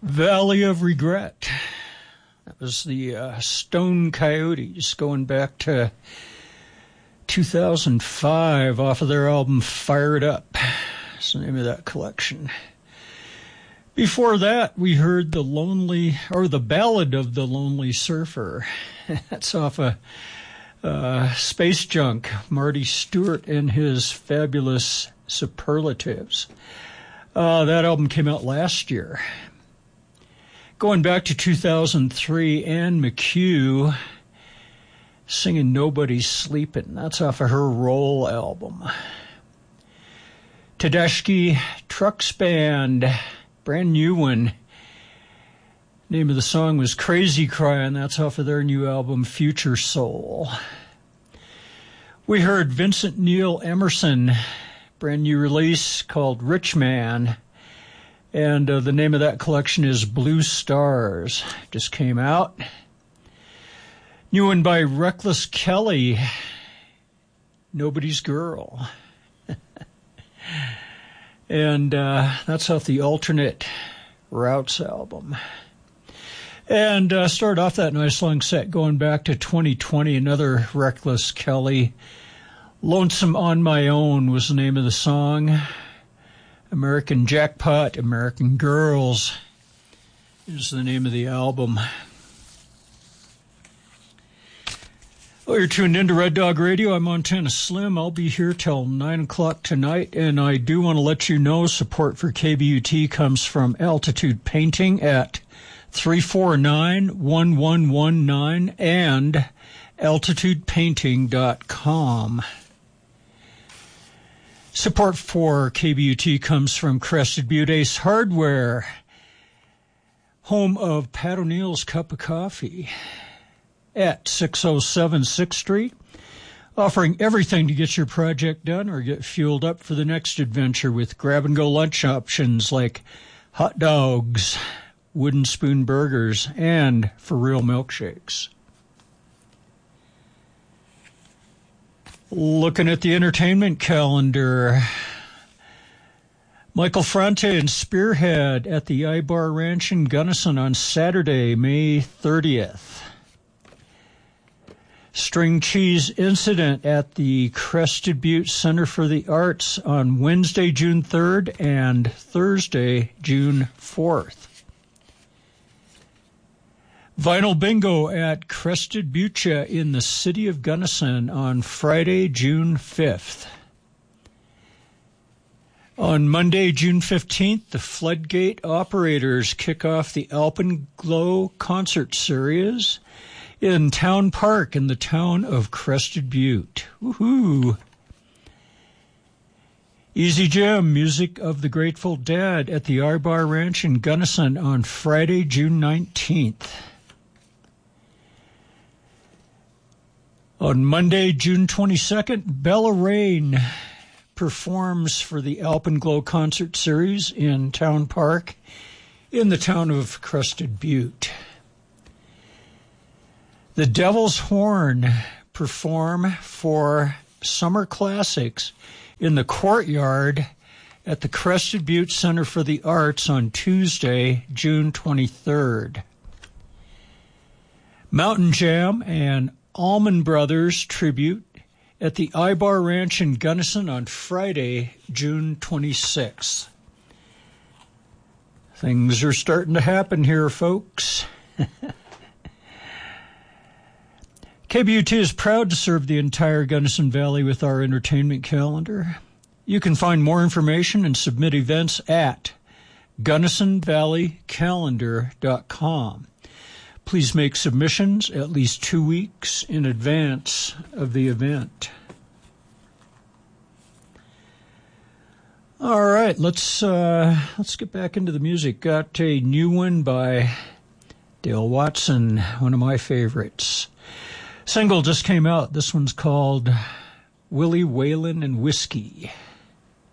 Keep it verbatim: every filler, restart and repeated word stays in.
Valley of Regret. That was the uh, Stone Coyotes going back to two thousand five off of their album Fired Up. That's the name of that collection. Before that, we heard the lonely, or the Ballad of the Lonely Surfer. That's off of uh, Space Junk, Marty Stewart and his fabulous Superlatives. Uh, that album came out last year. Going back to two thousand three, Anne McHugh singing Nobody's Sleeping. That's off of her Roll album. Tedeschi Trucks Band, brand new one. Name of the song was Crazy Cry, and that's off of their new album Future Soul. We heard Vincent Neil Emerson, brand new release called Rich Man. And uh, the name of that collection is Blue Stars. Just came out. New one by Reckless Kelly, Nobody's Girl. And uh, that's off the Alternate Routes album. And uh, started off that nice long set going back to twenty twenty, another Reckless Kelly. Lonesome on My Own was the name of the song. American Jackpot, American Girls is the name of the album. Well, you're tuned into Red Dog Radio. I'm Montana Slim. I'll be here till nine o'clock tonight, and I do want to let you know support for K B U T comes from Altitude Painting at three four nine, one one one nine and altitude painting dot com. Support for K B U T comes from Crested Butte Ace Hardware, home of Pat O'Neill's Cup of Coffee at six oh seven sixth Street, offering everything to get your project done or get fueled up for the next adventure with grab-and-go lunch options like hot dogs, wooden spoon burgers, and for-real milkshakes. Looking at the entertainment calendar, Michael Franti and Spearhead at the I-Bar Ranch in Gunnison on Saturday, May thirtieth. String Cheese Incident at the Crested Butte Center for the Arts on Wednesday, June third and Thursday, June fourth. Vinyl Bingo at Crested Butte in the city of Gunnison on Friday, June fifth. On Monday, June fifteenth, the Floodgate Operators kick off the Alpenglow Concert Series in Town Park in the town of Crested Butte. Woohoo! Easy Jam, music of the Grateful Dead at the I-Bar Ranch in Gunnison on Friday, June nineteenth. On Monday, June twenty-second, Bella Rain performs for the Alpenglow Concert Series in Town Park in the town of Crested Butte. The Devil's Horn perform for Summer Classics in the courtyard at the Crested Butte Center for the Arts on Tuesday, June twenty-third. Mountain Jam and Allman Brothers Tribute at the I-Bar Ranch in Gunnison on Friday, June twenty-sixth. Things are starting to happen here, folks. K B U T is proud to serve the entire Gunnison Valley with our entertainment calendar. You can find more information and submit events at gunnison valley calendar dot com. Please make submissions at least two weeks in advance of the event. All right, let's uh, let's get back into the music. Got a new one by Dale Watson, one of my favorites. Single just came out. This one's called Willie Whalen and Whiskey.